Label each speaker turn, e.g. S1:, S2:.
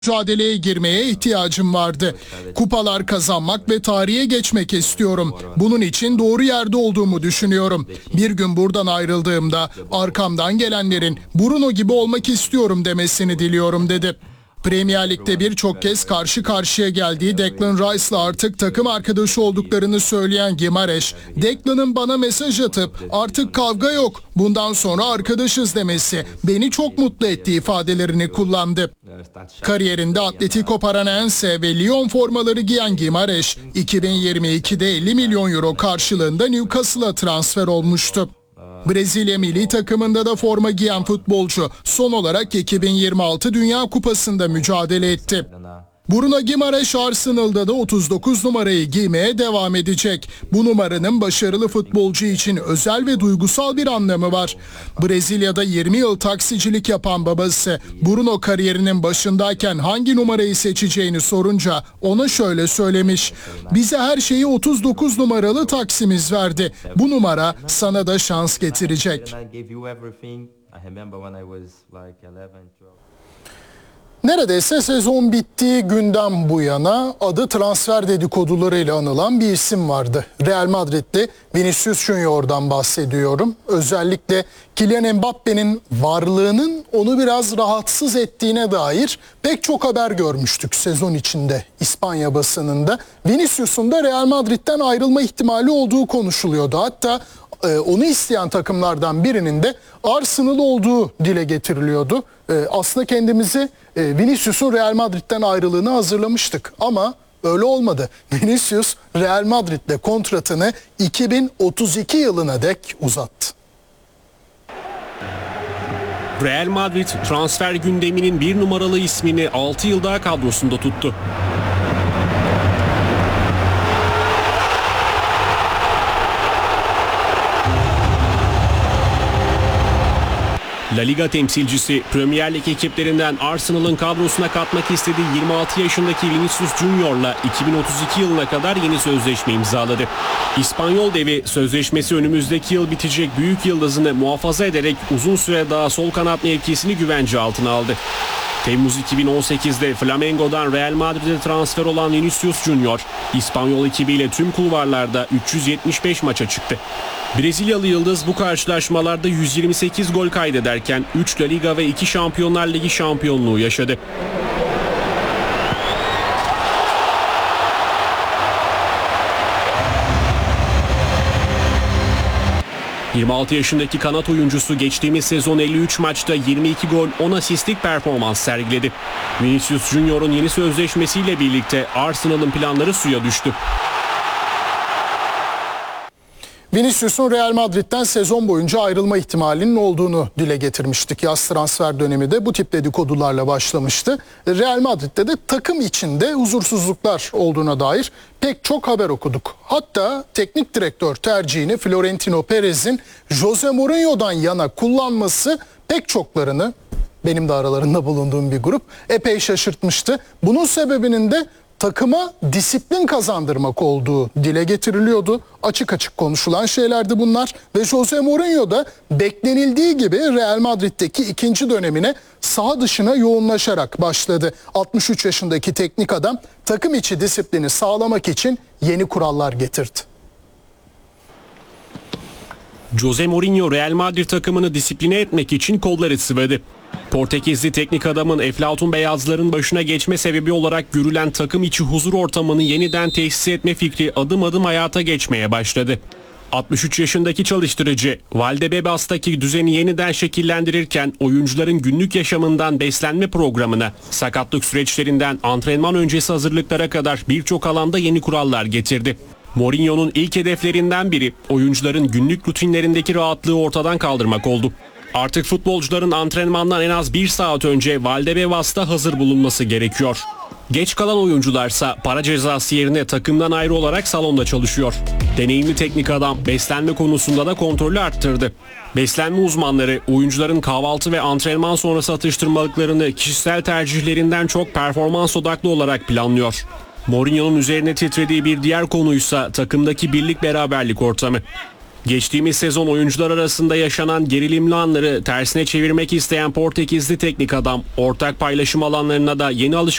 S1: mücadeleye girmeye ihtiyacım vardı. Kupalar kazanmak ve tarihe geçmek istiyorum. Bunun için doğru yerde olduğumu düşünüyorum. Bir gün buradan ayrıldığımda arkamdan gelenlerin Bruno gibi olmak istiyorum demesini diliyorum dedi. Premier Lig'de birçok kez karşı karşıya geldiği Declan Rice'la artık takım arkadaşı olduklarını söyleyen Gimareş, Declan'ın bana mesaj atıp artık kavga yok, bundan sonra arkadaşız demesi beni çok mutlu etti ifadelerini kullandı. Kariyerinde Atletico Paranaense ve Lyon formaları giyen Gimareş, 2022'de 50 milyon euro karşılığında Newcastle'a transfer olmuştu. Brezilya milli takımında da forma giyen futbolcu son olarak 2026 Dünya Kupası'nda mücadele etti. Bruno Gimareş Arsenal'da da 39 numarayı giymeye devam edecek. Bu numaranın başarılı futbolcu için özel ve duygusal bir anlamı var. Brezilya'da 20 yıl taksicilik yapan babası Bruno kariyerinin başındayken hangi numarayı seçeceğini sorunca ona şöyle söylemiş: "Bize her şeyi 39 numaralı taksimiz verdi. Bu numara sana da şans getirecek." Neredeyse sezon bittiği günden bu yana adı transfer dedikodularıyla anılan bir isim vardı. Real Madrid'de Vinicius Junior'dan bahsediyorum. Özellikle Kylian Mbappe'nin varlığının onu biraz rahatsız ettiğine dair pek çok haber görmüştük sezon içinde İspanya basınında. Vinicius'un da Real Madrid'den ayrılma ihtimali olduğu konuşuluyordu. Hatta onu isteyen takımlardan birinin de Arsenal olduğu dile getiriliyordu. Aslında kendimizi Vinicius'un Real Madrid'den ayrılığını hazırlamıştık ama öyle olmadı. Vinicius Real Madrid'le kontratını 2032 yılına dek uzattı.
S2: Real Madrid transfer gündeminin bir numaralı ismini 6 yıl daha kadrosunda tuttu. La Liga temsilcisi Premier Lig ekiplerinden Arsenal'ın kadrosuna katmak istediği 26 yaşındaki Vinicius Junior'la 2032 yılına kadar yeni sözleşme imzaladı. İspanyol devi sözleşmesi önümüzdeki yıl bitecek büyük yıldızını muhafaza ederek uzun süre daha sol kanat mevkisini güvence altına aldı. Temmuz 2018'de Flamengo'dan Real Madrid'e transfer olan Vinicius Junior, İspanyol ekibiyle tüm kulvarlarda 375 maça çıktı. Brezilyalı yıldız bu karşılaşmalarda 128 gol kaydederken 3 La Liga ve 2 Şampiyonlar Ligi şampiyonluğu yaşadı. ...26 yaşındaki kanat oyuncusu geçtiğimiz sezon 53 maçta 22 gol 10 asistlik performans sergiledi. Vinicius Junior'un yeni sözleşmesiyle birlikte Arsenal'ın planları suya düştü.
S1: Vinicius'un Real Madrid'den sezon boyunca ayrılma ihtimalinin olduğunu dile getirmiştik. Yaz transfer dönemi de bu tip dedikodularla başlamıştı. Real Madrid'de de takım içinde huzursuzluklar olduğuna dair pek çok haber okuduk. Hatta teknik direktör tercihini Florentino Perez'in Jose Mourinho'dan yana kullanması pek çoklarını, benim de aralarında bulunduğum bir grup, epey şaşırtmıştı. Bunun sebebinin de takıma disiplin kazandırmak olduğu dile getiriliyordu. Açık açık konuşulan şeylerdi bunlar ve Jose Mourinho da beklenildiği gibi Real Madrid'deki ikinci dönemine saha dışına yoğunlaşarak başladı. 63 yaşındaki teknik adam takım içi disiplini sağlamak için yeni kurallar getirdi.
S2: Jose Mourinho Real Madrid takımını disipline etmek için kolları sıvadı. Portekizli teknik adamın Eflatun Beyazların başına geçme sebebi olarak görülen takım içi huzur ortamını yeniden tesis etme fikri adım adım hayata geçmeye başladı. 63 yaşındaki çalıştırıcı Valdebebas'taki düzeni yeniden şekillendirirken oyuncuların günlük yaşamından beslenme programına, sakatlık süreçlerinden antrenman öncesi hazırlıklara kadar birçok alanda yeni kurallar getirdi. Mourinho'nun ilk hedeflerinden biri oyuncuların günlük rutinlerindeki rahatlığı ortadan kaldırmak oldu. Artık futbolcuların antrenmandan en az 1 saat önce Valdebebas'ta hazır bulunması gerekiyor. Geç kalan oyuncularsa para cezası yerine takımdan ayrı olarak salonda çalışıyor. Deneyimli teknik adam beslenme konusunda da kontrolü arttırdı. Beslenme uzmanları oyuncuların kahvaltı ve antrenman sonrası atıştırmalıklarını kişisel tercihlerinden çok performans odaklı olarak planlıyor. Mourinho'nun üzerine titrediği bir diğer konuysa takımdaki birlik beraberlik ortamı. Geçtiğimiz sezon oyuncular arasında yaşanan gerilimli anları tersine çevirmek isteyen Portekizli teknik adam ortak paylaşım alanlarına da yeni